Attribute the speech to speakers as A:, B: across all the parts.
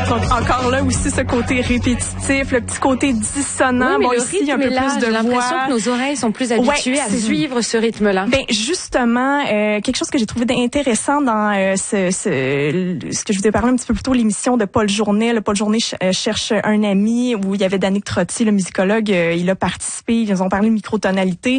A: Donc, encore là aussi, ce côté répétitif, le petit côté dissonant.
B: Oui, mais
A: bon,
B: le
A: ici,
B: rythme
A: un peu
B: est là.
A: plus de
B: J'ai l'impression
A: voix.
B: que nos oreilles sont plus habituées à suivre ce rythme-là.
A: Ben justement, quelque chose que j'ai trouvé intéressant dans ce que je vous ai parlé un petit peu plus tôt, l'émission de Paul Journet. Le Paul Journet cherche un ami, où il y avait Danick Trottier, le musicologue. Il a participé. Ils ont parlé de microtonalité.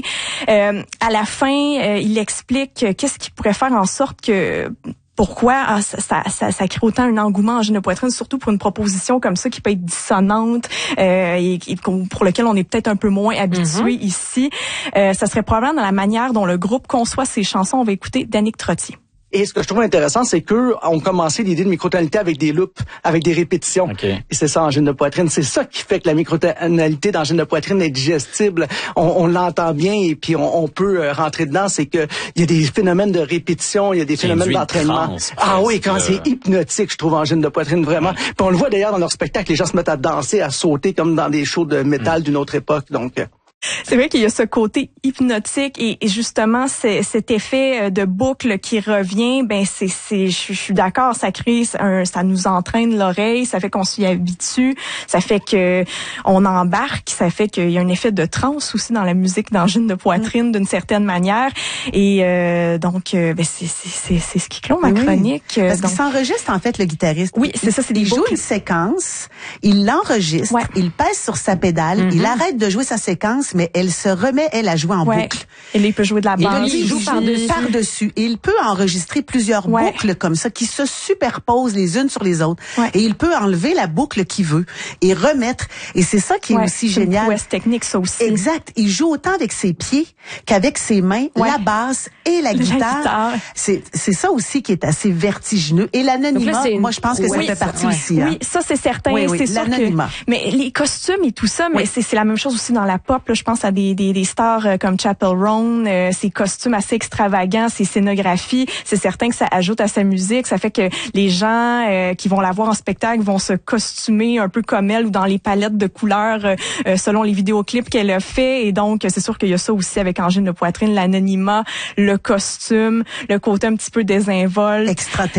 A: À la fin, il explique qu'est-ce qui pourrait faire en sorte que pourquoi ça crée autant un engouement en gêne de poitrine, surtout pour une proposition comme ça qui peut être dissonante et pour lequel on est peut-être un peu moins habitué ici. Ça serait probablement dans la manière dont le groupe conçoit ses chansons. On va écouter Danick Trottier.
C: Et ce que je trouve intéressant, c'est qu'eux ont commencé l'idée de microtonalité avec des loops, avec des répétitions. Okay. Et c'est ça en gêne de poitrine. C'est ça qui fait que la microtonalité dans gêne de poitrine est digestible. On l'entend bien et puis on peut rentrer dedans. C'est que il y a des phénomènes de répétition, il y a des phénomènes d'entraînement. Oui, quand c'est hypnotique, je trouve, en gêne de poitrine, vraiment. Puis on le voit d'ailleurs dans leur spectacle, les gens se mettent à danser, à sauter comme dans des shows de métal d'une autre époque. Donc
A: c'est vrai qu'il y a ce côté hypnotique et justement cet effet de boucle qui revient. Ben je suis d'accord, ça crée ça nous entraîne l'oreille, ça fait qu'on s'y habitue, ça fait que on embarque, ça fait qu'il y a un effet de transe aussi dans la musique d'angine de poitrine d'une certaine manière. Et donc c'est ce qui clôt ma chronique.
D: Parce qu'il s'enregistre en fait le guitariste.
A: Oui, c'est ça, c'est des boucles.
D: Il joue une séquence, il l'enregistre, il pèse sur sa pédale, il arrête de jouer sa séquence, mais elle se remet, elle, à jouer en boucle.
A: Et là, il peut jouer de la basse.
D: Il joue par-dessus. Et il peut enregistrer plusieurs boucles comme ça, qui se superposent les unes sur les autres. Et il peut enlever la boucle qu'il veut et remettre. Et c'est ça qui est aussi génial.
A: C'est une prouesse technique, ça aussi.
D: Exact. Il joue autant avec ses pieds qu'avec ses mains, la basse et la guitare. C'est ça aussi qui est assez vertigineux. Et l'anonymat, moi, je pense que ça fait partie aussi.
A: Oui, ça, c'est certain. C'est
D: l'anonymat.
A: Mais les costumes et tout ça, mais c'est la même chose aussi dans la pop. Là, je pense à des stars comme Chappell Roan, ces costumes assez extravagants, ces scénographies. C'est certain que ça ajoute à sa musique. Ça fait que les gens qui vont la voir en spectacle vont se costumer un peu comme elle ou dans les palettes de couleurs selon les vidéoclips qu'elle a fait. Et donc, c'est sûr qu'il y a ça aussi avec Angine de poitrine, l'anonymat, le costume, le côté un petit peu désinvolte.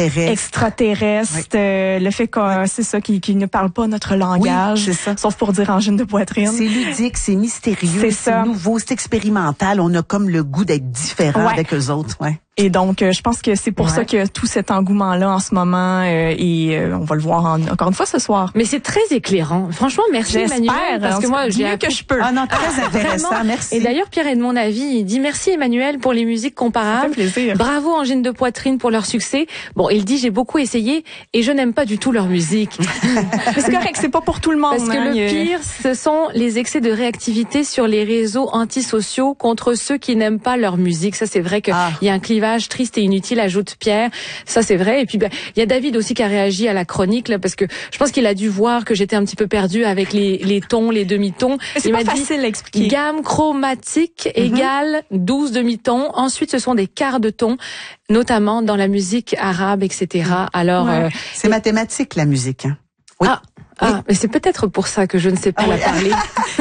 A: Extraterrestre. Le fait que c'est ça, qui ne parle pas notre langage.
D: Oui, c'est ça.
A: Sauf pour dire Angine de poitrine.
D: C'est ludique, c'est mystérieux, c'est nouveau, c'est expérimental. On a comme le goût d'être différent avec eux autres.
A: Et donc, je pense que c'est pour ça que tout cet engouement-là en ce moment, on va le voir encore une fois ce soir.
B: Mais c'est très éclairant. Franchement, merci Emmanuel. Parce que moi,
A: j'ai mieux que je peux.
D: Ah non, très intéressant,
B: vraiment.
D: Merci.
B: Et d'ailleurs, Pierre est de mon avis. Il dit merci Emmanuel pour les musiques comparables.
A: Ça fait plaisir.
B: Bravo Angine de poitrine pour leur succès. Bon, il dit j'ai beaucoup essayé et je n'aime pas du tout leur musique.
A: Mais c'est correct, c'est pas pour tout le monde.
B: Parce que le pire, ce sont les excès de réactivité sur les réseaux antisociaux contre ceux qui n'aiment pas leur musique. Ça, c'est vrai qu'il y a un clivage triste et inutile, ajoute Pierre. Ça, c'est vrai. Et puis, il y a David aussi qui a réagi à la chronique, là, parce que je pense qu'il a dû voir que j'étais un petit peu perdue avec les tons, les demi-tons.
A: C'est pas facile à expliquer.
B: Gamme chromatique égale 12 demi-tons. Ensuite, ce sont des quarts de ton, notamment dans la musique arabe, etc. Alors,
D: c'est mathématique, la musique. Oui.
B: Mais c'est peut-être pour ça que je ne sais pas la parler.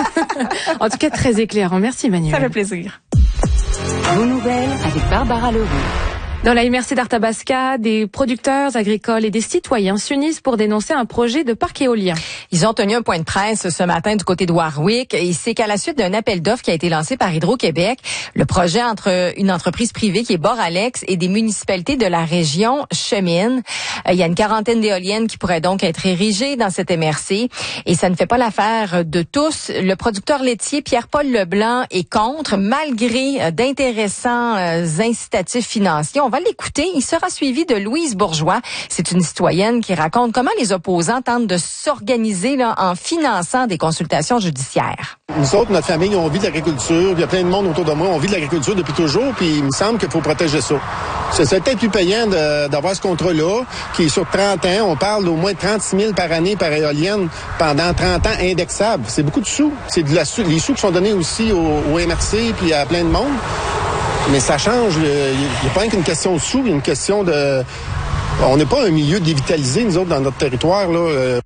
B: En tout cas, très éclairant. Merci, Emmanuel.
A: Ça fait plaisir.
E: Vos nouvelles avec Barbara Leroux.
B: Dans la MRC d'Arthabasca, des producteurs agricoles et des citoyens s'unissent pour dénoncer un projet de parc éolien.
F: Ils ont tenu un point de presse ce matin du côté de Warwick et c'est qu'à la suite d'un appel d'offres qui a été lancé par Hydro-Québec, le projet entre une entreprise privée qui est Boralex et des municipalités de la région chemine. Il y a une quarantaine d'éoliennes qui pourraient donc être érigées dans cette MRC et ça ne fait pas l'affaire de tous. Le producteur laitier Pierre-Paul Leblanc est contre malgré d'intéressants incitatifs financiers. On va l'écouter. Il sera suivi de Louise Bourgeois. C'est une citoyenne qui raconte comment les opposants tentent de s'organiser en finançant des consultations judiciaires.
G: Nous autres, notre famille, on vit de l'agriculture. Il y a plein de monde autour de moi. On vit de l'agriculture depuis toujours. Puis il me semble qu'il faut protéger ça. C'est peut-être plus payant d'avoir ce contrat-là, qui est sur 30 ans. On parle d'au moins 36 000 par année par éolienne pendant 30 ans indexable. C'est beaucoup de sous. C'est les sous qui sont donnés aussi au MRC puis à plein de monde. Mais ça change. Il n'y a pas qu'une question de sous, il y a une question de... On n'est pas un milieu dévitalisé, nous autres, dans notre territoire, là.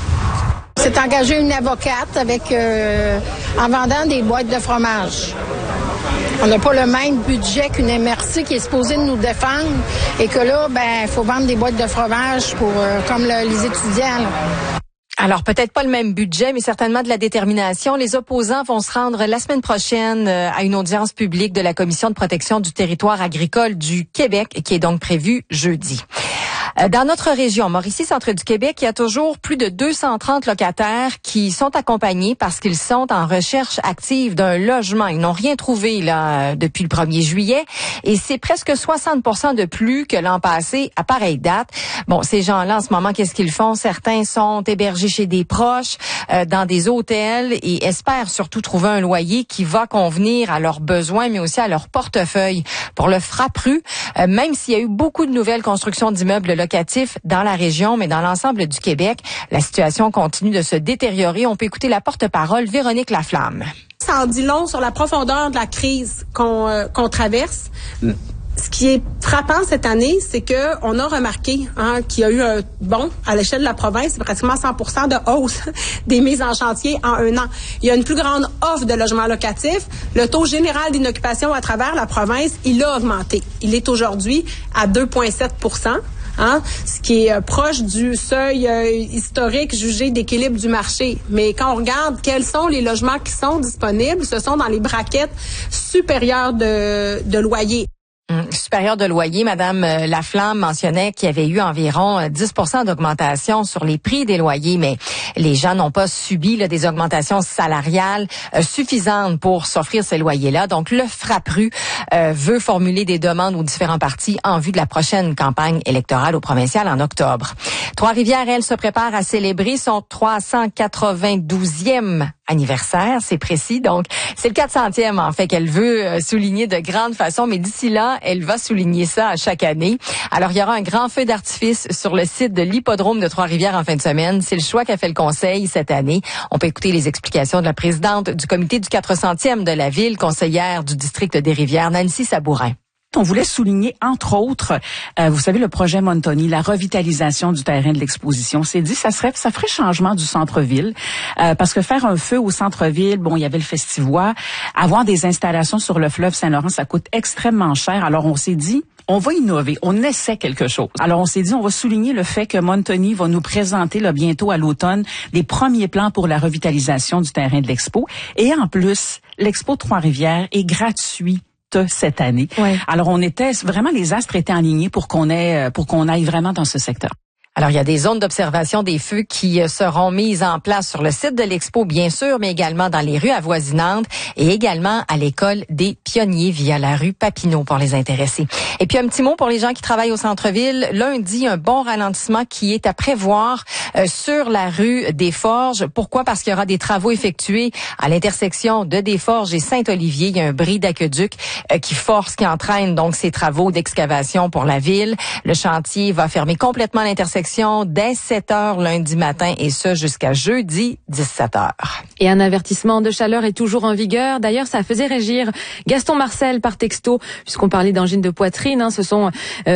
H: C'est engagé une avocate en vendant des boîtes de fromage. On n'a pas le même budget qu'une MRC qui est supposée nous défendre et que là, il faut vendre des boîtes de fromage pour comme les étudiants. Là.
F: Alors, peut-être pas le même budget, mais certainement de la détermination. Les opposants vont se rendre la semaine prochaine à une audience publique de la Commission de protection du territoire agricole du Québec, qui est donc prévue jeudi. Dans notre région, Mauricie, centre du Québec, il y a toujours plus de 230 locataires qui sont accompagnés parce qu'ils sont en recherche active d'un logement. Ils n'ont rien trouvé là depuis le 1er juillet et c'est presque 60% de plus que l'an passé à pareille date. Bon, ces gens-là, en ce moment, qu'est-ce qu'ils font? Certains sont hébergés chez des proches, dans des hôtels et espèrent surtout trouver un loyer qui va convenir à leurs besoins, mais aussi à leur portefeuille. Pour le Frappru, même s'il y a eu beaucoup de nouvelles constructions d'immeubles locatifs dans la région, mais dans l'ensemble du Québec, la situation continue de se détériorer. On peut écouter la porte-parole Véronique Laflamme.
I: Ça en dit long sur la profondeur de la crise qu'on traverse. Ce qui est frappant cette année, c'est que on a remarqué qu'il y a eu à l'échelle de la province, c'est pratiquement 100% de hausse des mises en chantier en un an. Il y a une plus grande offre de logements locatifs. Le taux général d'inoccupation à travers la province, il a augmenté. Il est aujourd'hui à 2,7%. Ce qui est proche du seuil historique jugé d'équilibre du marché. Mais quand on regarde quels sont les logements qui sont disponibles, ce sont dans les braquettes supérieures de loyer.
F: Supérieur de loyer, Madame Laflamme mentionnait qu'il y avait eu environ 10% d'augmentation sur les prix des loyers, mais les gens n'ont pas subi des augmentations salariales suffisantes pour s'offrir ces loyers-là. Donc, le Frappru veut formuler des demandes aux différents partis en vue de la prochaine campagne électorale au provincial en octobre. Trois-Rivières, elle, se prépare à célébrer son 392e anniversaire, c'est précis. Donc, c'est le 400e, en fait, qu'elle veut souligner de grande façon, mais d'ici là, elle va souligner ça à chaque année. Alors, il y aura un grand feu d'artifice sur le site de l'hippodrome de Trois-Rivières en fin de semaine. C'est le choix qu'a fait le conseil cette année. On peut écouter les explications de la présidente du comité du 400e de la ville, conseillère du district des Rivières, Nancy Sabourin.
J: On voulait souligner, entre autres, vous savez, le projet Montoni, la revitalisation du terrain de l'exposition. C'est dit, ça ferait changement du centre-ville, parce que faire un feu au centre-ville, il y avait le Festivois, avoir des installations sur le fleuve Saint-Laurent, ça coûte extrêmement cher. Alors, on s'est dit, on va innover, on essaie quelque chose. Alors, on s'est dit, on va souligner le fait que Montoni va nous présenter bientôt à l'automne les premiers plans pour la revitalisation du terrain de l'expo. Et en plus, l'expo Trois-Rivières est gratuit cette année. Ouais. Alors, les astres étaient alignés pour qu'on aille vraiment dans ce secteur.
F: Alors, il y a des zones d'observation des feux qui seront mises en place sur le site de l'expo, bien sûr, mais également dans les rues avoisinantes et également à l'école des Pionniers via la rue Papineau pour les intéressés. Et puis, un petit mot pour les gens qui travaillent au centre-ville. Lundi, un bon ralentissement qui est à prévoir sur la rue des Forges. Pourquoi? Parce qu'il y aura des travaux effectués à l'intersection de Desforges et Saint-Olivier. Il y a un bris d'aqueduc qui entraîne donc ces travaux d'excavation pour la ville. Le chantier va fermer complètement l'intersection dès 7h lundi matin et ce jusqu'à jeudi 17h.
B: Et un avertissement de chaleur est toujours en vigueur. D'ailleurs, ça faisait réagir Gaston Marcel par texto, puisqu'on parlait d'angine de poitrine. Ce sont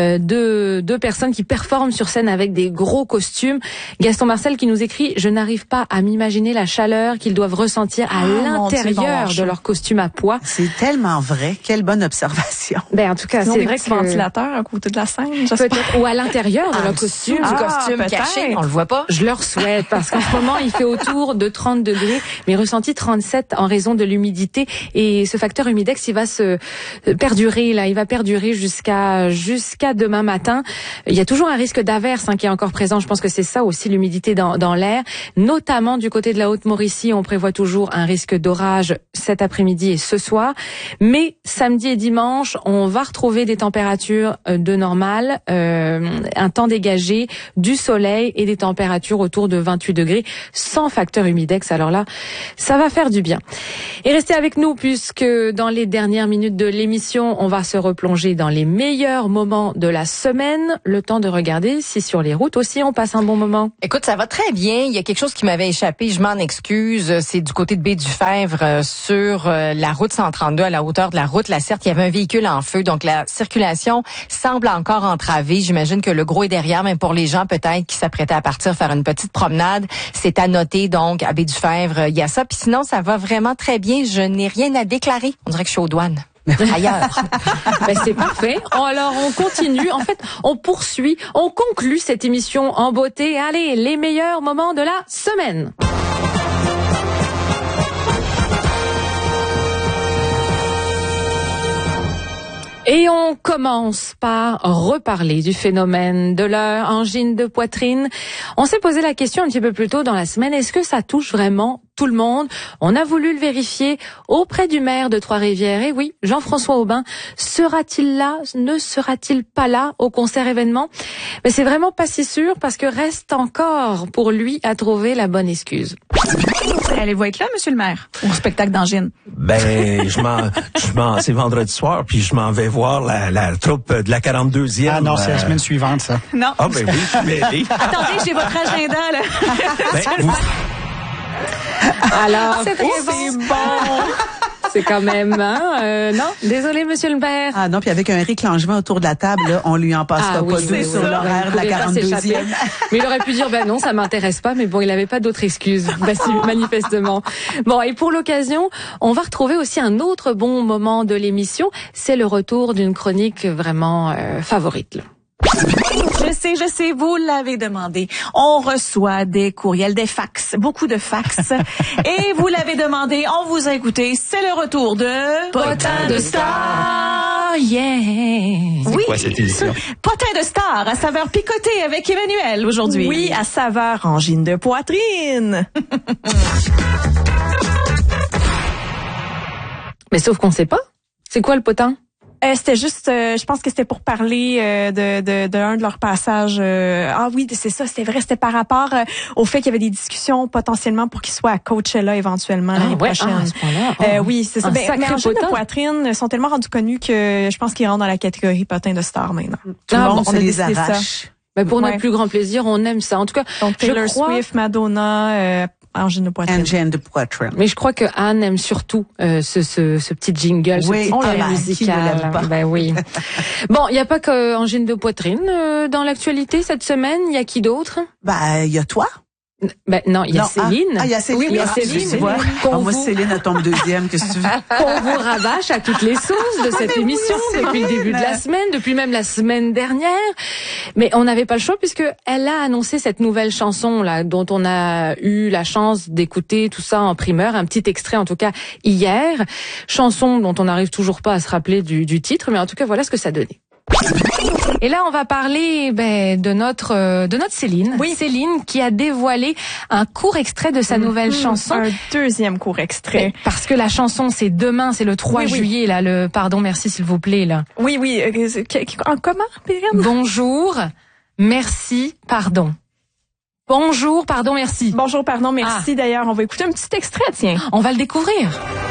B: deux personnes qui performent sur scène avec des gros costumes. Gaston Marcel qui nous écrit « Je n'arrive pas à m'imaginer la chaleur qu'ils doivent ressentir à l'intérieur de leur costume à poids. »
D: C'est tellement vrai. Quelle bonne observation.
B: En tout cas, c'est vrai que
A: ventilateur à côté de la scène,
B: peut-être, ou à l'intérieur de leur costume.
F: Costume caché, on le voit pas.
B: Je leur souhaite parce qu'en ce moment, il fait autour de 30 degrés, mais ressenti 37 en raison de l'humidité et ce facteur humidex, il va se perdurer là, il va perdurer jusqu'à demain matin. Il y a toujours un risque d'averse qui est encore présent. Je pense que c'est ça aussi l'humidité dans l'air, notamment du côté de la Haute-Mauricie, on prévoit toujours un risque d'orage cet après-midi et ce soir, mais samedi et dimanche, on va retrouver des températures de normale, un temps dégagé, du soleil et des températures autour de 28 degrés sans facteur humidex. Alors là, ça va faire du bien. Et restez avec nous puisque dans les dernières minutes de l'émission, on va se replonger dans les meilleurs moments de la semaine. Le temps de regarder si sur les routes aussi on passe un bon moment.
F: Écoute, ça va très bien. Il y a quelque chose qui m'avait échappé, je m'en excuse. C'est du côté de Baie-du-Fèvre sur la route 132 à la hauteur de la route La Certe. Il y avait un véhicule en feu, donc la circulation semble encore entravée. J'imagine que le gros est derrière, même pour les gens peut-être qui s'apprêtaient à partir faire une petite promenade. C'est à noter donc à Baie-du-Fèvre, il y a ça. Puis sinon, ça va vraiment très bien. Je n'ai rien à déclarer. On dirait que je suis aux douanes. ailleurs.
B: Ben, c'est parfait. Alors, on continue. En fait, on poursuit, on conclut cette émission en beauté. Allez, les meilleurs moments de la semaine. Et on commence par reparler du phénomène de leur angine de poitrine. On s'est posé la question un petit peu plus tôt dans la semaine, est-ce que ça touche vraiment tout le monde? On a voulu le vérifier auprès du maire de Trois-Rivières. Et oui, Jean-François Aubin, sera-t-il là? Ne sera-t-il pas là au concert événement? Mais c'est vraiment pas si sûr parce que reste encore pour lui à trouver la bonne excuse.
A: Allez-vous être là, monsieur le maire, au spectacle d'angine?
K: Ben, c'est vendredi soir, puis je m'en vais voir la troupe de la 42e.
L: Ah non, c'est la semaine suivante, ça.
A: Non.
K: Ah ben oui, je vais aller.
A: Attendez, j'ai votre agenda, là.
K: Ben,
B: Alors,
A: c'est
B: bon. C'est quand même, non? Désolé, monsieur le maire.
D: Ah non, puis avec un réclangement autour de la table, là, on lui en passera pas deux sur l'horaire de la 42e.
B: Mais il aurait pu dire, ben non, ça m'intéresse pas, mais bon, il avait pas d'autre excuse, manifestement. Bon, et pour l'occasion, on va retrouver aussi un autre bon moment de l'émission, c'est le retour d'une chronique vraiment favorite, là.
A: Je sais, vous l'avez demandé. On reçoit des courriels, des fax, beaucoup de fax. Et vous l'avez demandé, on vous a écouté. C'est le retour de Potin de Star. Yeah.
K: C'est quoi cette émission?
A: Potin de Star à saveur picotée avec Emmanuel aujourd'hui. Oui, à saveur angine de poitrine.
B: Mais sauf qu'on sait pas. C'est quoi le potin?
A: C'était juste, je pense que c'était pour parler de un de leurs passages. Ah oui, c'est ça, c'était vrai, c'était par rapport au fait qu'il y avait des discussions potentiellement pour qu'ils soient à Coachella éventuellement l'année prochaine.
B: À ce point-là.
A: Oui, c'est ça. Mais angine de poitrine sont tellement rendus connus que je pense qu'ils rentrent dans la catégorie potin de star maintenant.
D: Tout le monde
A: on
D: se
A: a
D: les
A: décidé
D: arrache.
A: ça.
B: Ben pour notre plus grand plaisir, on aime ça. En tout cas,
A: donc Taylor Swift, Madonna, angine de poitrine.
D: Angine de poitrine.
B: Mais je crois que Anne aime surtout ce petit jingle,
D: oui,
B: ce petit musical. Ben oui. Bon, il y a pas que angine de poitrine dans l'actualité cette semaine. Il y a qui d'autre?
D: Ben il y a toi.
B: Ben non, il y a Céline.
D: Ah, il y a Céline.
B: Oui, il y a Céline.
D: Moi, Céline, elle tombe deuxième. Qu'est-ce que tu veux?
B: Qu'on vous rabâche à toutes les sources de cette émission depuis le début de la semaine, depuis même la semaine dernière. Mais on n'avait pas le choix puisque elle a annoncé cette nouvelle chanson là, dont on a eu la chance d'écouter tout ça en primeur, un petit extrait en tout cas hier. Chanson dont on n'arrive toujours pas à se rappeler du titre, mais en tout cas voilà ce que ça donnait. Et là, on va parler de notre Céline. Oui. Céline qui a dévoilé un court extrait de sa nouvelle chanson.
A: Un deuxième court extrait.
B: Parce que la chanson, c'est demain, c'est le 3 juillet, là, le pardon, merci, s'il vous plaît, là.
A: Oui. Comment, Périne?
B: Bonjour, merci, pardon. Bonjour, pardon, merci.
A: Bonjour, pardon, merci. D'ailleurs, on va écouter un petit extrait, tiens.
B: On va le découvrir.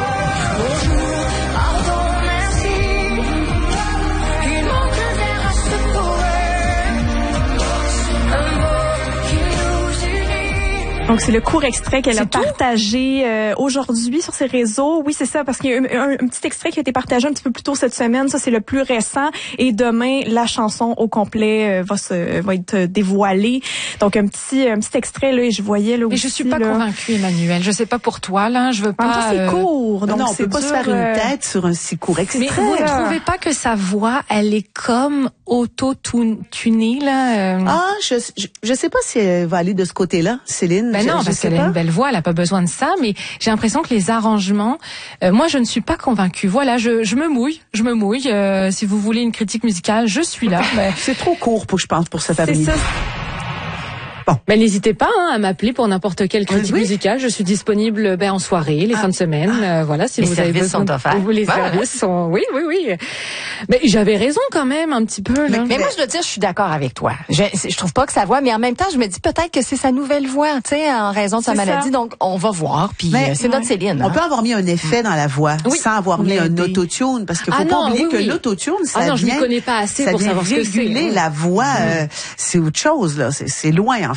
A: Donc, c'est le court extrait qu'elle a partagé aujourd'hui sur ses réseaux. Oui, c'est ça, parce qu'il y a un petit extrait qui a été partagé un petit peu plus tôt cette semaine. Ça, c'est le plus récent. Et demain, la chanson au complet va être dévoilée. Donc, un petit extrait, là, et je voyais là.
B: Mais je suis pas convaincue, Emmanuel. Je sais pas pour toi, là. Je veux pas.
A: C'est court. Donc,
D: non, on peut pas se faire une tête sur un si court extrait.
B: Mais vous ne trouvez pas que sa voix, elle est comme auto-tunée, là?
D: Je sais pas si elle va aller de ce côté-là, Céline.
B: Ben non, parce qu'elle a une belle voix, elle a pas besoin de ça, mais j'ai l'impression que les arrangements, moi je ne suis pas convaincue. Voilà, je me mouille. Si vous voulez une critique musicale, je suis là.
D: C'est trop court pour cet après-midi.
B: C'est ça. Bon. Mais n'hésitez pas à m'appeler pour n'importe quelle critique musicale. Je suis disponible en soirée, les fins de semaine. Voilà, si vous avez besoin. Les services sont oui. Mais j'avais raison quand même un petit peu. Là.
F: Mais moi, je dois dire, je suis d'accord avec toi. Je trouve pas que sa voix, mais en même temps, je me dis peut-être que c'est sa nouvelle voix, tu sais, en raison de sa maladie. Ça. Donc, on va voir. Puis c'est notre Céline.
D: On peut avoir mis un effet dans la voix sans avoir mis un autotune, parce qu'il faut pas oublier que l'autotune, ça vient.
B: Je ne connais pas assez pour savoir ce que c'est.
D: Réguler la voix, c'est autre chose là. C'est loin en fait.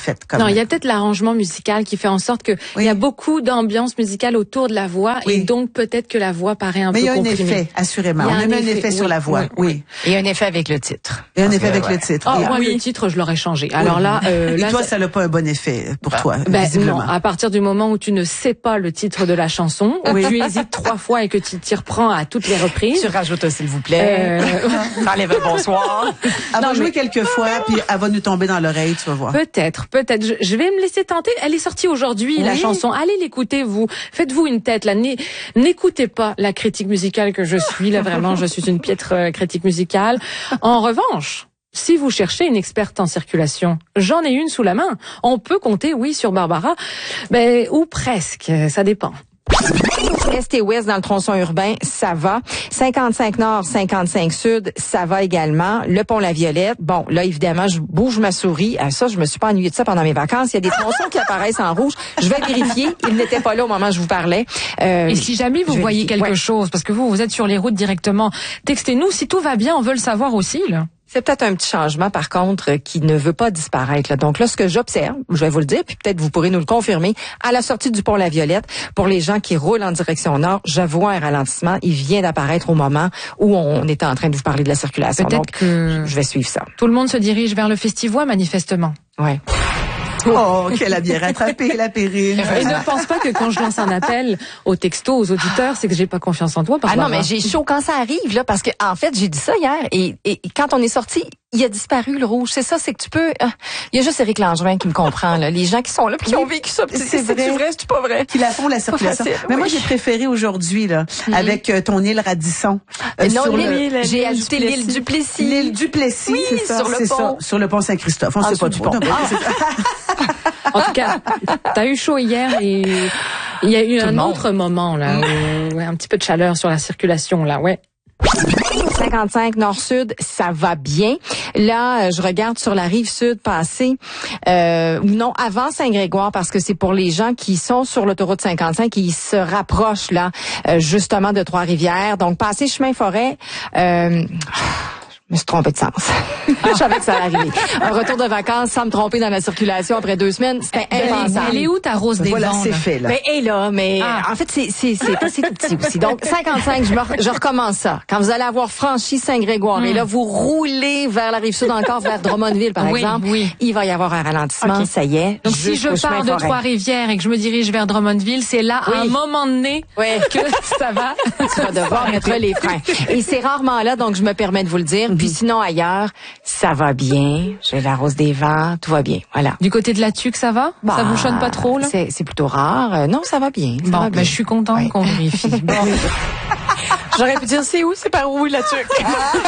D: fait.
B: Non, il y a peut-être l'arrangement musical qui fait en sorte que il y a beaucoup d'ambiance musicale autour de la voix et donc peut-être que la voix paraît un peu comprimée.
D: Mais il y a un effet, assurément. On a un effet sur la voix, oui.
F: Et un effet avec le titre.
D: Et un effet avec le titre.
B: Oh, moi, le titre, je l'aurais changé. Alors là,
D: et toi, ça n'a pas un bon effet pour toi,
B: non, à partir du moment où tu ne sais pas le titre de la chanson, où tu hésites 3 fois et que tu t'y reprends à toutes les reprises.
F: Tu rajoutes s'il vous plaît. T'enlèves le bonsoir.
D: Elle va jouer quelques fois, puis elle va nous tomber dans l'oreille, tu vas voir.
B: Peut-être. Je vais me laisser tenter. Elle est sortie aujourd'hui, la chanson. Allez l'écouter, vous. Faites-vous une tête, là. N'écoutez pas la critique musicale que je suis, là, vraiment. Je suis une piètre critique musicale. En revanche, si vous cherchez une experte en circulation, j'en ai une sous la main. On peut compter, sur Barbara. Ou presque. Ça dépend.
F: Est et ouest dans le tronçon urbain, ça va. 55 nord, 55 sud, ça va également. Le pont La Violette, bon, là, évidemment, je bouge ma souris. Ça, je me suis pas ennuyée de ça pendant mes vacances. Il y a des tronçons qui apparaissent en rouge. Je vais vérifier. Ils n'étaient pas là au moment où je vous parlais.
B: Et si jamais vous voyez quelque chose, parce que vous êtes sur les routes directement, textez-nous. Si tout va bien, on veut le savoir aussi, là.
F: C'est peut-être un petit changement, par contre, qui ne veut pas disparaître, là. Donc là, ce que j'observe, je vais vous le dire, puis peut-être vous pourrez nous le confirmer, à la sortie du pont La Violette, pour les gens qui roulent en direction nord, je vois un ralentissement. Il vient d'apparaître au moment où on était en train de vous parler de la circulation.
B: Peut-être
F: donc,
B: que
F: je vais suivre ça.
B: Tout le monde se dirige vers le Festivois, manifestement.
F: Ouais.
D: Oh, qu'elle a bien rattrapé, la Périne.
B: Et ne pense pas que quand je lance un appel aux textos, aux auditeurs, c'est que j'ai pas confiance en toi.
F: Non, mais j'ai chaud quand ça arrive, là, parce que, en fait, j'ai dit ça hier, et quand on est sorti, il a disparu le rouge. C'est ça, c'est que tu peux, il y a juste Éric Langevin qui me comprend, là. Les gens qui sont là, puis qui ont vécu ça.
D: C'est vrai,
F: c'est pas vrai.
D: Qui la font, la circulation. Mais moi, j'ai préféré aujourd'hui, là, avec ton île Radisson.
F: J'ai ajouté l'île Duplessis.
D: L'île Duplessis,
F: oui,
D: c'est ça.
F: Sur le pont.
D: Sur le pont Saint-Christophe. On sait pas du pont.
B: En tout cas, t'as eu chaud hier et il y a eu un autre moment, là, un petit peu de chaleur sur la circulation, là,
F: 55 nord-sud, ça va bien. Là, je regarde sur la rive sud passer, non, avant Saint-Grégoire, parce que c'est pour les gens qui sont sur l'autoroute 55, qui se rapprochent, là, justement de Trois-Rivières. Donc, passer chemin-forêt, je me suis trompée de sens. Je savais que ça allait arriver. Un retour de vacances sans me tromper dans la circulation après 2 semaines, c'était impensable.
B: Elle est où ta Rose des Vents?
D: Voilà, c'est fait, là.
F: Mais en fait, c'est assez tout petit aussi. Donc, 55, je recommence ça. Quand vous allez avoir franchi Saint-Grégoire, et là, vous roulez vers la Rive-Sud encore, vers Drummondville, par exemple, il va y avoir un ralentissement, ça y est.
B: Donc, si je pars de Trois-Rivières et que je me dirige vers Drummondville, c'est là, à un moment donné, que ça va.
F: Tu vas devoir mettre les freins. Et c'est rarement là, donc je me permets de vous le dire. Puis sinon, ailleurs, ça va bien. J'ai la Rose des Vents, tout va bien. Voilà.
B: Du côté de la Tuque, ça va? Ça bouchonne pas trop, là?
F: C'est plutôt rare. Non, ça va bien.
B: Je suis contente qu'on vérifie. Bon.
F: J'aurais pu dire, c'est où? C'est par où, la Tuque?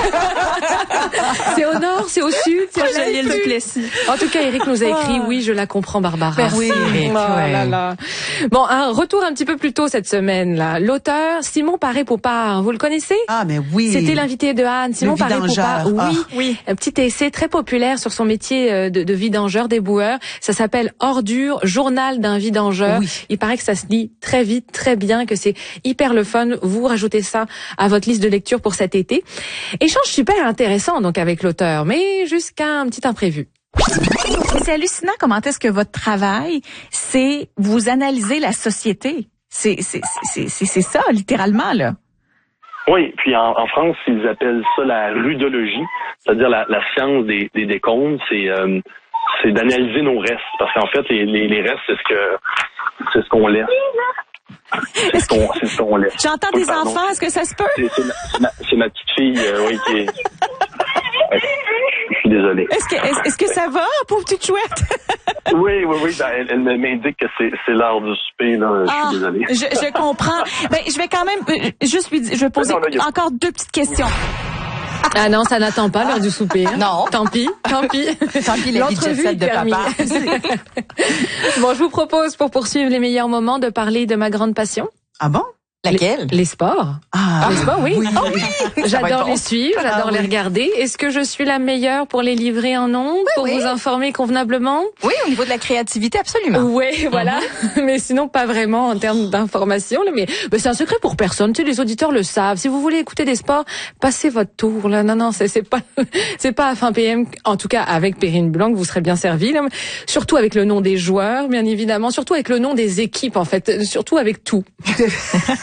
B: C'est au nord, c'est au sud, c'est à l'île du Plessis. En tout cas, Éric nous a écrit, oui, je la comprends, Barbara.
F: Merci, Éric.
B: Bon, un retour un petit peu plus tôt cette semaine, là. L'auteur, Simon Paré-Popard, vous le connaissez?
D: Ah, mais oui.
B: C'était l'invité de Anne. Simon Paré-Popard. Oui. Un petit essai très populaire sur son métier de vidangeur, déboueur. Ça s'appelle Ordure, journal d'un vidangeur. Oui. Il paraît que ça se lit très vite, très bien, que c'est hyper le fun. Vous rajoutez ça à votre liste de lecture pour cet été. Échange super intéressant, donc, avec l'auteur, mais jusqu'à un petit imprévu.
J: C'est hallucinant comment est-ce que votre travail, c'est vous analyser la société. C'est ça, littéralement, là.
L: Oui, puis en France, ils appellent ça la rudologie, c'est-à-dire la science des décombres. C'est d'analyser nos restes, parce qu'en fait, les restes, c'est ce qu'on laisse. C'est ce qu'on laisse.
J: J'entends des enfants, est-ce que ça se peut?
L: C'est ma petite fille, qui est... Ouais, je suis désolé.
J: Est-ce que ça va, pauvre petite chouette?
L: Oui. Elle m'indique que c'est l'heure du souper, là. Je suis désolé.
J: Je comprends. Je vais quand même juste je vais poser encore 2 petites questions.
B: Ah non, ça n'attend pas l'heure du souper. Hein.
F: Non.
B: Tant pis.
F: Tant pis, la vie de jet set de papa.
B: Bon, je vous propose, pour poursuivre les meilleurs moments, de parler de ma grande passion.
D: Ah bon?
F: Laquelle?
B: Les sports. Les sports, oui.
D: Oui.
B: J'adore les suivre, j'adore les regarder. Est-ce que je suis la meilleure pour les livrer en ondes, pour vous informer convenablement?
F: Oui, au niveau de la créativité, absolument.
B: Oui, voilà. Mais sinon, pas vraiment en termes d'information. Mais c'est un secret pour personne. Tu sais, les auditeurs le savent. Si vous voulez écouter des sports, passez votre tour. Là. Non, c'est pas à fin PM. En tout cas, avec Perrine Blanc, vous serez bien servi. Là. Surtout avec le nom des joueurs, bien évidemment. Surtout avec le nom des équipes, en fait. Surtout avec tout.